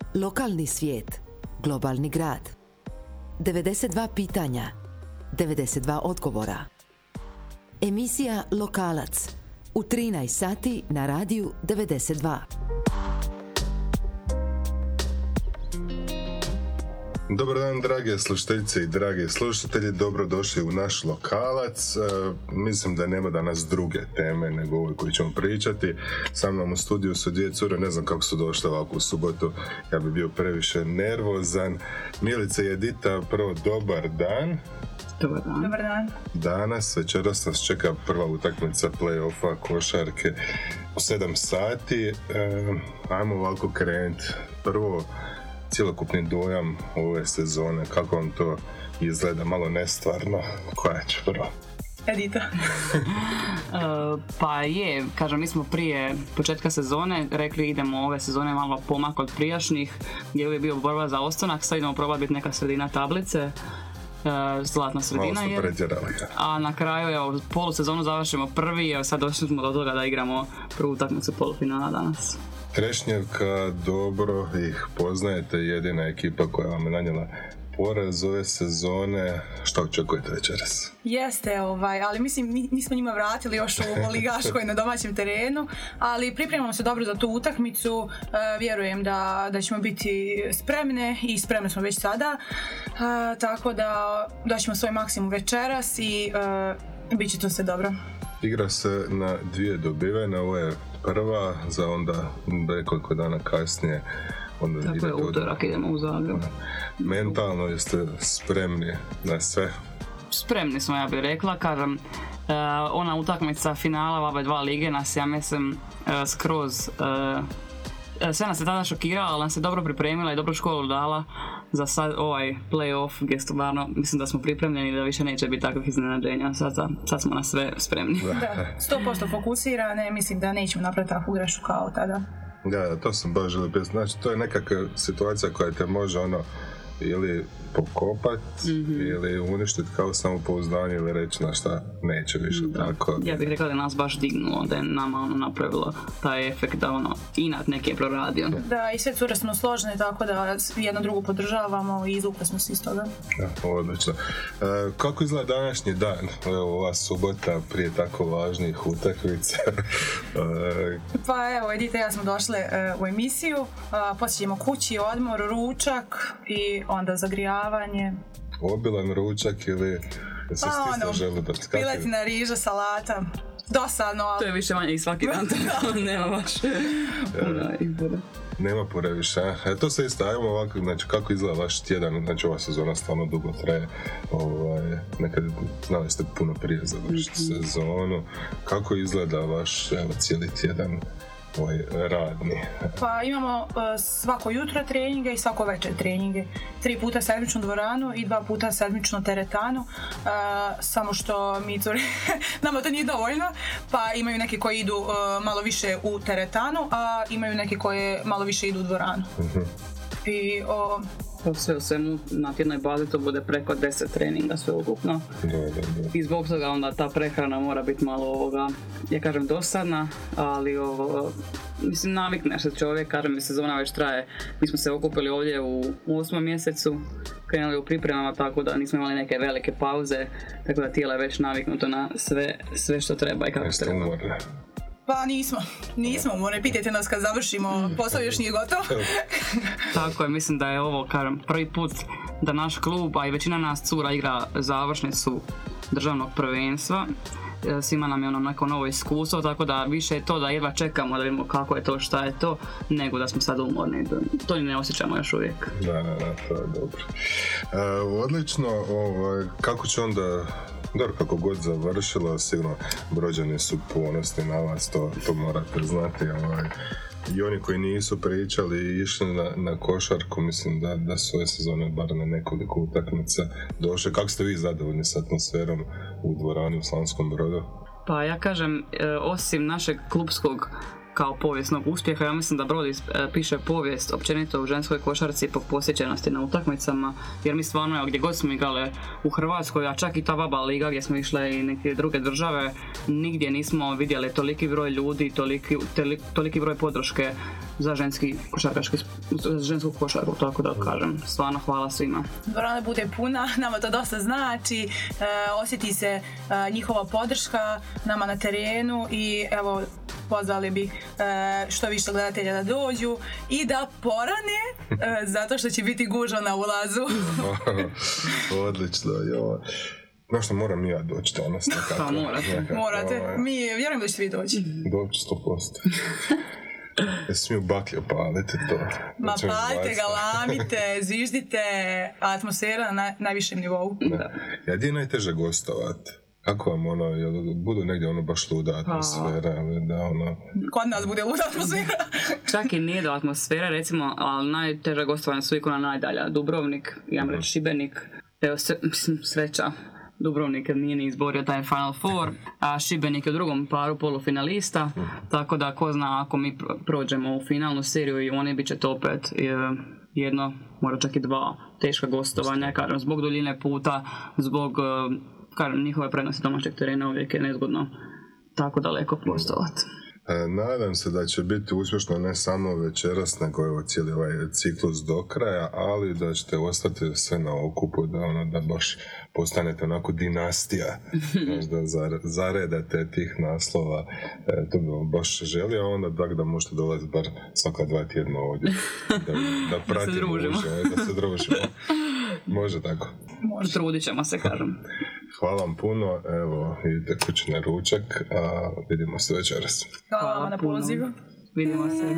Lokalni svijet, globalni grad. 92 pitanja, 92 odgovora. Emisija Lokalac u 13 sati na radiju 92. Dobar dan, drage slušateljice i dragi slušatelji, dobrodošli u naš Lokalac. Mislim da nema danas druge teme nego ovoj koju ćemo pričati. Sa mnom u studiju su dvije cure, ne znam kako su došle ovako u subotu, ja bi bio previše nervozan. Milica i Edita, prvo dobar dan. Dobar dan. Dobar dan. Danas, večeras nas čeka prva utakmica play-offa košarke u 7 sati. Ajmo ovako krenuti. Prvo, cjelokupni dojam ove sezone, kako vam to izgleda, malo nestvarno, koja će prvo? Edita. Pa je, kažem, mi smo prije početka sezone rekli idemo ove sezone malo pomak od prijašnjih, gdje je uvijek bio borba za ostanak, sad idemo probati biti neka sredina tablice, zlatna sredina je. A na kraju, evo, polusezonu završimo prvi, evo sad došli smo do toga da igramo prvu utakmicu polufinala danas. Trešnjevka, dobro ih poznajete, jedina ekipa koja vam je nanijela poraz ove sezone. Šta očekujete večeras? Jeste, ali mislim nismo njima vratili još u ligaškoj na domaćem terenu, ali pripremamo se dobro za tu utakmicu, vjerujem da ćemo biti spremne i spremne smo već sada, tako da ćemo svoj maksimum večeras i bit će to sve dobro. Igra se na dvije dobivene, ovo je prva, za onda nekoliko dana kasnije. Onda tako je, utorak idemo u Zagreb. Mentalno jeste spremni na sve? Spremni smo, ja bih rekla, kažem, ona utakmica finala ove dva lige nas, ja mislim, skroz sve nas je tada šokirala, ali nas je dobro pripremila i dobro školu dala za sad ovaj play-off gdje stvarno mislim da smo pripremljeni, da više neće biti takvih iznenađenja, sad smo na sve spremni. Da, 100% fokusirane, mislim da nećemo napraviti takvu grešku kao tada. Da, to sam baš želio pisati, znači to je nekakva situacija koja te može ili pokopat, ili uništiti kao samopouzdanje, ili reći na šta neće više tako. Ja bih rekla da nas baš dignulo, da je nama napravilo taj efekt da inat neki je proradio. Da, i sve cure smo složene, tako da jedno drugo podržavamo i izvukli smo se iz toga. Da, odlično. Kako izgleda današnji dan, ova subota prije tako važnih utakmica? Pa evo, Edita i ja smo došle u emisiju, poslije ćemo kući, odmor, ručak i onda zagrijavanje. Obilan ručak ili se stisne želudac? Piletina, riža, salata. Dosadno, ali... To je više manje i svaki dan, nema baš izbora. Nema previše. To se isto, ajmo ovako, znači kako izgleda vaš tjedan, znači ova sezona stvarno dugo traje, nekad znali ste puno prije završiti sezonu, kako izgleda vaš cijeli tjedan radni? Pa imamo svako jutro treninge i svako večer treninge. 3 puta sedmičnu dvoranu i 2 puta sedmičnu teretanu, samo što mi nama to nije dovoljno, pa imaju neki koji idu malo više u teretanu, a imaju neki koji malo više idu u dvoranu. I sve u svemu na tjednoj bazi to bude preko 10 treninga sve ukupno. I zbog toga onda ta prehrana mora biti malo ja kažem dosadna, ali mislim navikne se čovjek, kažem mi sezona već traje. Mi smo se okupili ovdje u 8. mjesecu, krenuli u pripremama, tako da nismo imali neke velike pauze, tako da tijelo je već naviknuto na sve što treba i kako treba. Pa nismo, ne pitajte nas kad završimo, posao još nije gotov. Tako je, mislim da je ovo prvi put da naš klub, a i većina nas cura igra završnicu državnog prvenstva. Svima nam je neko novo iskustvo, tako da više je to da jedva čekamo da vidimo kako je to, šta je to, nego da smo sad umorni. To ne osjećamo još uvijek. Da, to je dobro. Odlično, kako će onda... Dobro, kako god završilo, sigurno Brođani su ponosni na vas, to morate znati. I oni koji nisu pričali i išli na košarku, mislim da su ove sezone bar na nekoliko utakmica došli. Kako ste vi zadovoljni s atmosferom u dvorani u Slavonskom Brodu? Pa ja kažem, osim našeg klubskog kao povijesnog uspjeha. Ja mislim da Brody piše povijest općenito u ženskoj košarci po posjećenosti na utakmicama, jer mi stvarno, evo, gdje god smo igrali u Hrvatskoj, a čak i ta Vaba liga gdje smo išle i neke druge države, nigdje nismo vidjeli toliki broj ljudi, toliki broj podrške za žensku košarku, tako da kažem. Stvarno hvala svima. Dvorana bude puna, nama to dosta znači, osjeti se njihova podrška nama na terenu i evo, pozvali bi što više gledatelja da dođu i da porane, zato što će biti gužva na ulazu. Odlično, jo. No što moram i ja doći danas nekako. Pa morate, mi vjerujem da ćete vi doći. Doći 100%. Ja smiju baklje paliti to. Ma palite, galamite, zviždite, atmosfera na najvišem nivou. Da. Ja, gdje je najteže gostovat? Kako vam budu negdje baš luda atmosfera, da Kod nas bude luda atmosfera. Čak i nije do atmosfera, recimo, ali najteža gostovanja su ikona najdalja. Dubrovnik, ja reći Šibenik, evo sreća. Dubrovnik nije ni izborio taj Final Four, a Šibenik je u drugom paru polufinalista, tako da ko zna, ako mi prođemo u finalnu seriju i oni bit će to opet jedno, mora čak i dva teška gostovanja, kažem, zbog duljine puta, zbog njihove prednosti domaćeg terena uvijek je nezgodno tako daleko postovati. Nadam se da će biti uspješno ne samo večeras, nego cijeli ovaj ciklus do kraja, ali da ćete ostati sve na okupu, da baš postanete onako dinastija, možda zaredate tih naslova, to bi vam baš želio, onda da možete dolaziti bar svaka 2 tjedna ovdje, da pratimo da se družimo. Može tako. Može, trudit ćemo se, kažem. Hvala vam puno, evo, idite kući na ručak, a vidimo se večeras. Hvala vam na pozivu. Vidimo se.